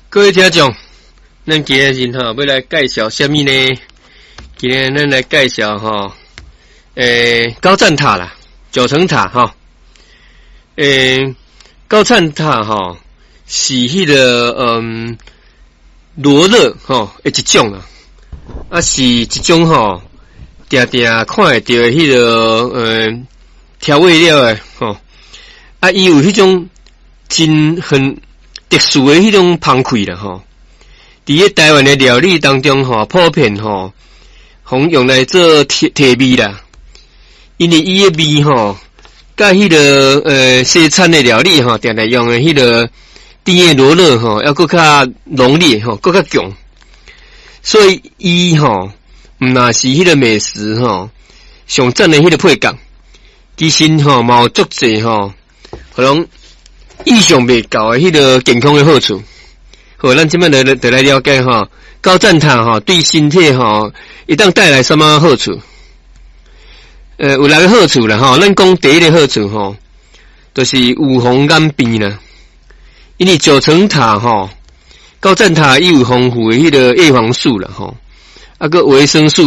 各位听众，咱今日要来介绍什么呢？今日咱来介绍高赞塔啦，9层塔高赞塔是迄个罗勒一种啦，是一种定定看会到的迄个调味料的伊有迄种很特殊的迄种芳气啦伫咧台湾的料理当中普遍用来做提味啦，因为伊的味甲迄个西餐的料理定定用的迄个甜的罗勒要搁较浓烈搁较强，所以伊毋若是迄个美食上赞的迄个配角，其实嘛有足济可能意想未到的迄个健康的好处。好，咱即摆来了解高赞塔对身体一旦带来什么好处？有6个好处啦咱讲第一个好处就是预防癌病啦，因为9层塔高赞塔伊有丰富的迄个叶黄素啦个维生素